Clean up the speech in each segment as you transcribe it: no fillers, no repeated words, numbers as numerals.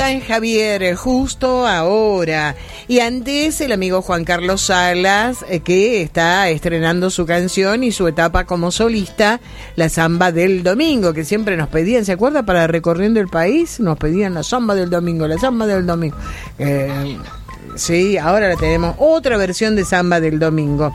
Juan Javier, justo ahora. Y antes el amigo Juan Carlos Salas, que está estrenando su canción y su etapa como solista, la Samba del Domingo, que siempre nos pedían, ¿se acuerda? Para Recorriendo el País, nos pedían la Samba del Domingo, la Samba del Domingo. Sí, ahora la tenemos, otra versión de Samba del Domingo.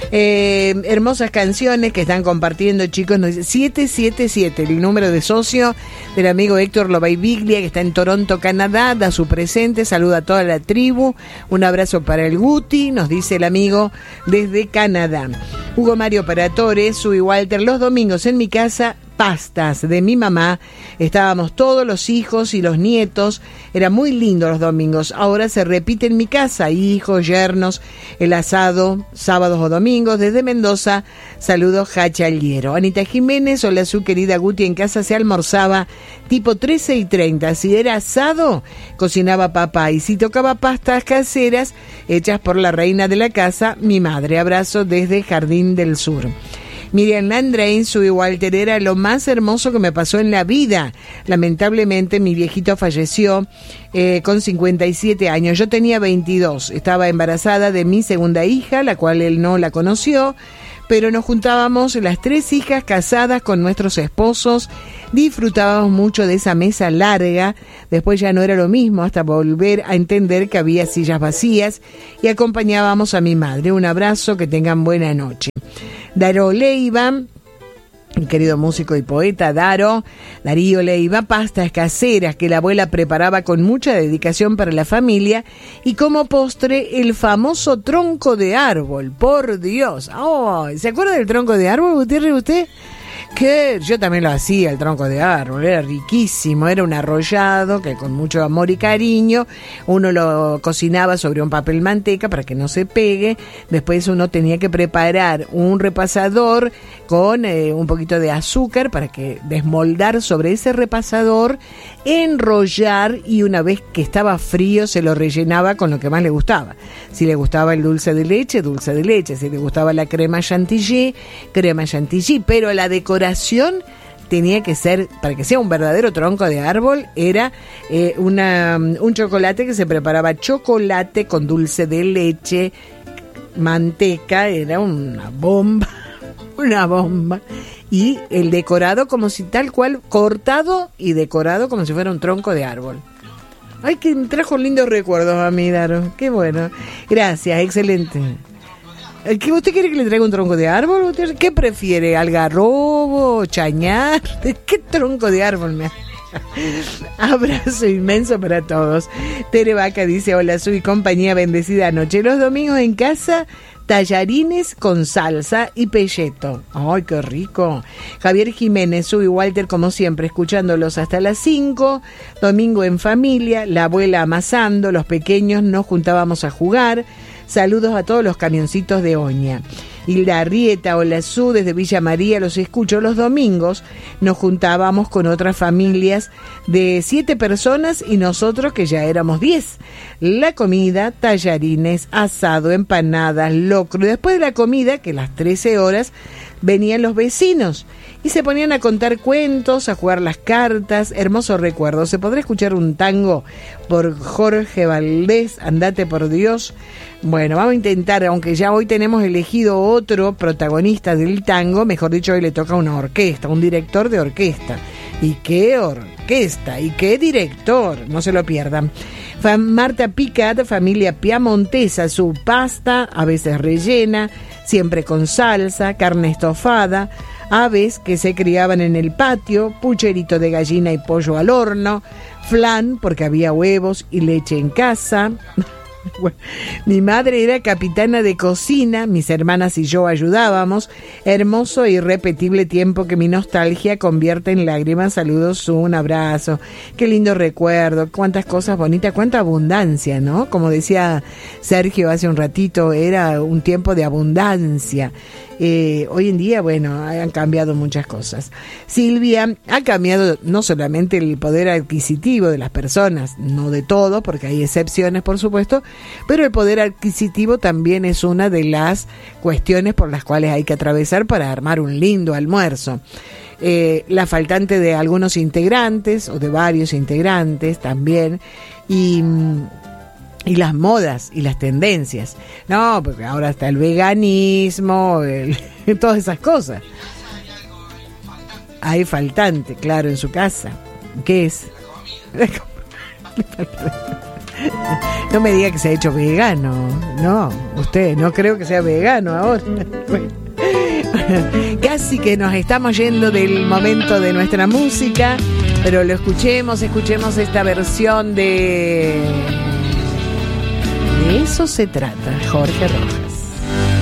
Hermosas canciones que están compartiendo, chicos. Nos dice 777, el número de socio del amigo Héctor Lobaiviglia, que está en Toronto, Canadá, da su presente, saluda a toda la tribu, un abrazo para el Guti, nos dice el amigo desde Canadá. Hugo Mario Paratore, Sue Walter, los domingos en mi casa, pastas de mi mamá, estábamos todos los hijos y los nietos, era muy lindo los domingos. Ahora se repite en mi casa, hijos, yernos, el asado, sábados o domingos. Desde Mendoza, saludos Hachaliero. Anita Jiménez, hola su querida Guti, en casa se almorzaba tipo 13:30, si era asado, cocinaba papá, y si tocaba pastas caseras, hechas por la reina de la casa, mi madre. Abrazo desde Jardín del Sur. Miriam Landrain, Sue Walter, era lo más hermoso que me pasó en la vida. Lamentablemente mi viejito falleció con 57 años. Yo tenía 22. Estaba embarazada de mi segunda hija, la cual él no la conoció, pero nos juntábamos las 3 hijas casadas con nuestros esposos. Disfrutábamos mucho de esa mesa larga. Después ya no era lo mismo, hasta volver a entender que había sillas vacías, y acompañábamos a mi madre. Un abrazo, que tengan buena noche. Darío Leiva, el querido músico y poeta Darío Leiva, pastas caseras que la abuela preparaba con mucha dedicación para la familia, y como postre el famoso tronco de árbol. Por Dios, oh, ¿se acuerda del tronco de árbol, Gutiérrez, usted? Que yo también lo hacía, el tronco de árbol, era riquísimo, era un arrollado que con mucho amor y cariño uno lo cocinaba sobre un papel manteca para que no se pegue. Después uno tenía que preparar un repasador con un poquito de azúcar para que desmoldar sobre ese repasador, enrollar, y una vez que estaba frío se lo rellenaba con lo que más le gustaba. Si le gustaba el dulce de leche, si le gustaba la crema chantilly, pero la decoración tenía que ser, para que sea un verdadero tronco de árbol, era un chocolate que se preparaba, chocolate con dulce de leche, manteca, era una bomba, y el decorado como si tal cual, cortado y decorado como si fuera un tronco de árbol. Ay, que me trajo lindos recuerdos a mí, Daro, qué bueno. Gracias, excelente. ¿Qué usted quiere que le traiga un tronco de árbol? ¿Qué prefiere? ¿Algarrobo? ¿Chañar? ¿Qué tronco de árbol me hace? Abrazo inmenso para todos. Tere Vaca dice: hola, soy compañía, bendecida noche. Los domingos en casa, tallarines con salsa y pelleto. ¡Ay, qué rico! Javier Jiménez, Sue Walter, como siempre, escuchándolos hasta las 5. Domingo en familia, la abuela amasando, los pequeños nos juntábamos a jugar. Saludos a todos los camioncitos de Oña. Hilda Arrieta, hola Su, desde Villa María, los escucho los domingos. Nos juntábamos con otras familias de 7 personas y nosotros que ya éramos 10. La comida, tallarines, asado, empanadas, locro. Y después de la comida, que a las 13 horas, venían los vecinos y se ponían a contar cuentos, a jugar las cartas. Hermosos recuerdos. ¿Se podrá escuchar un tango por Jorge Valdés? Andate por Dios. Bueno, vamos a intentar, aunque ya hoy tenemos elegido otro protagonista del tango, mejor dicho, hoy le toca una orquesta, un director de orquesta. ¿Y qué orquesta? ¿Y qué director? No se lo pierdan. Marta Picat, familia piamontesa, su pasta, a veces rellena, siempre con salsa, carne estofada, aves que se criaban en el patio, pucherito de gallina y pollo al horno, flan porque había huevos y leche en casa. Bueno, mi madre era capitana de cocina, mis hermanas y yo ayudábamos. Hermoso e irrepetible tiempo que mi nostalgia convierte en lágrimas. Saludos, un abrazo. Qué lindo recuerdo, cuántas cosas bonitas, cuánta abundancia, ¿no? Como decía Sergio hace un ratito, era un tiempo de abundancia. Hoy en día, bueno, han cambiado muchas cosas. Silvia, ha cambiado no solamente el poder adquisitivo de las personas, no de todo, porque hay excepciones, por supuesto, pero el poder adquisitivo también es una de las cuestiones por las cuales hay que atravesar para armar un lindo almuerzo. La faltante de algunos integrantes, o de varios integrantes también, y las modas y las tendencias. No, porque ahora está el veganismo, todas esas cosas. Hay faltante, claro, en su casa. ¿Qué es? No me diga que se ha hecho vegano. No, usted, no creo que sea vegano ahora. Casi que nos estamos yendo del momento de nuestra música, pero lo escuchemos esta versión de eso se trata, Jorge Rojas.